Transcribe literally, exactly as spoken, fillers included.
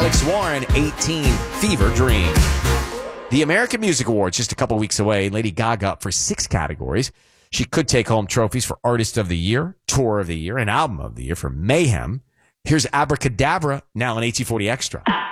Alex Warren, eighteen, Fever Dream. The American Music Awards just a couple weeks away. Lady Gaga up for six categories. She could take home trophies for Artist of the Year, Tour of the Year, and Album of the Year for Mayhem. Here's Abracadabra, now on eighteen forty Extra.